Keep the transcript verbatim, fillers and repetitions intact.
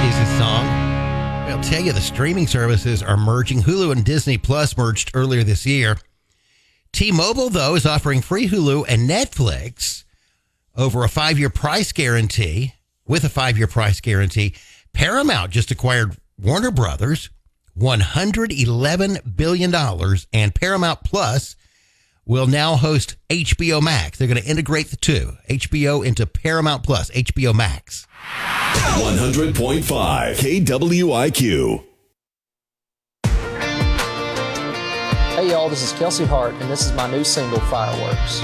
is his song. I'll tell you, the streaming services are merging. Hulu and Disney Plus merged earlier this year. T-Mobile, though, is offering free Hulu and Netflix over a five-year price guarantee. With a five-year price guarantee, Paramount just acquired Warner Brothers, one hundred eleven billion dollars, and Paramount Plus will now host H B O Max. They're going to integrate the two, H B O into Paramount Plus, H B O Max. one hundred point five K W I Q. Hey y'all, this is Kelsey Hart, and this is my new single, Fireworks.